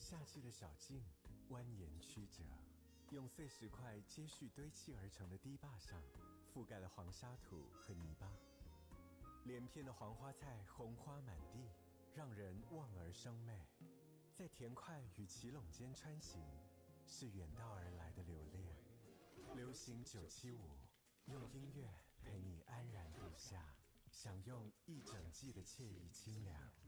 夏季的小径蜿蜒曲折，用碎石块接续堆砌而成的堤坝上，覆盖了黄沙土和泥巴。连片的黄花菜红花满地，让人望而生媚。在田块与奇垄间穿行，是远道而来的留恋。流行975，用音乐陪你安然入夏，享用一整季的惬意清凉。